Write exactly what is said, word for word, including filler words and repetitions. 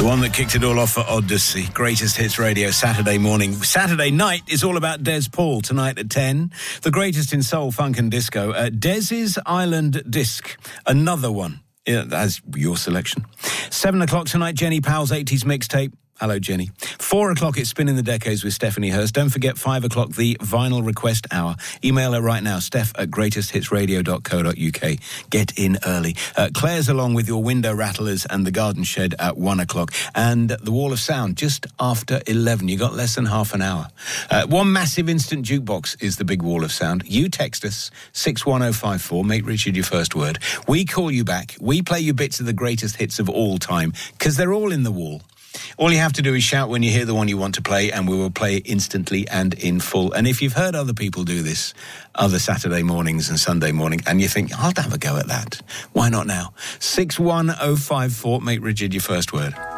The one that kicked it all off for Odyssey, Greatest Hits Radio, Saturday morning. Saturday night is all about Des Paul, tonight at ten. The greatest in soul, funk and disco. Uh, Des's Island Disc, another one. Yeah, that's your selection. Seven o'clock tonight, Jenny Powell's eighties mixtape. Hello, Jenny. Four o'clock, it's Spinning the Decades with Stephanie Hurst. Don't forget, five o'clock, the Vinyl Request Hour. Email her right now, steph at greatest hits radio dot co dot uk. Get in early. Uh, Claire's along with your window rattlers and the garden shed at one o'clock. And the Wall of Sound just after eleven. You got less than half an hour. Uh, one massive instant jukebox is the big Wall of Sound. You text us, six one oh five four, make Richard your first word. We call you back. We play you bits of the greatest hits of all time, because they're all in the wall. All you have to do is shout when you hear the one you want to play, and we will play it instantly and in full. And if you've heard other people do this, other Saturday mornings and Sunday morning, and you think, I'll have a go at that, why not now? six one oh five four, make Richard your first word.